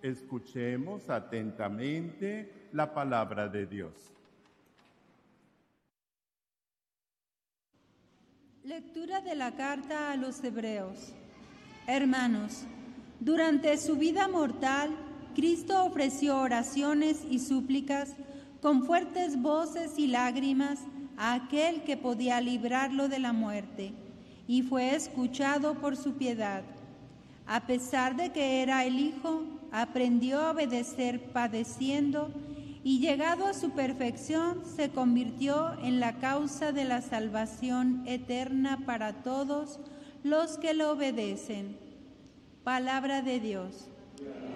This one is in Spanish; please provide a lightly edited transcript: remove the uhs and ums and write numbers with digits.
Escuchemos atentamente la palabra de Dios. Lectura de la carta a los Hebreos. Hermanos, durante su vida mortal, Cristo ofreció oraciones y súplicas con fuertes voces y lágrimas a aquel que podía librarlo de la muerte, y fue escuchado por su piedad. A pesar de que era el Hijo, aprendió a obedecer padeciendo, y llegado a su perfección se convirtió en la causa de la salvación eterna para todos los que lo obedecen. Palabra de Dios.